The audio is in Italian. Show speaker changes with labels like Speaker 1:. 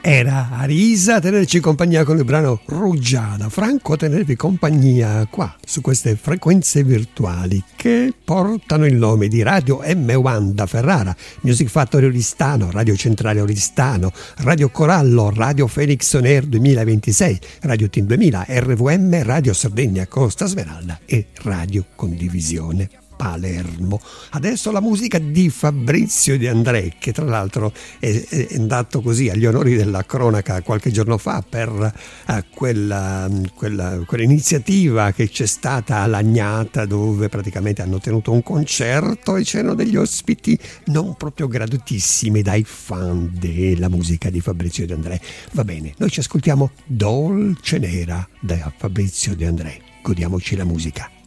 Speaker 1: Era Arisa a tenerci compagnia con il brano Rugiada, Franco a tenervi compagnia qua su queste frequenze virtuali che portano il nome di Radio M1 da Ferrara, Music Factory Oristano, Radio Centrale Oristano, Radio Corallo, Radio Phoenix On Air 2026, Radio Team 2000, RVM, Radio Sardegna Costa Smeralda e Radio Condivisione Palermo. Adesso la musica di Fabrizio De André, che tra l'altro è andato così agli onori della cronaca qualche giorno fa per quell'iniziativa che c'è stata a Lagnata, dove praticamente hanno tenuto un concerto e c'erano degli ospiti non proprio graditissimi dai fan della musica di Fabrizio De André. Va bene, noi ci ascoltiamo Dolce Nera da Fabrizio De André. Godiamoci la musica.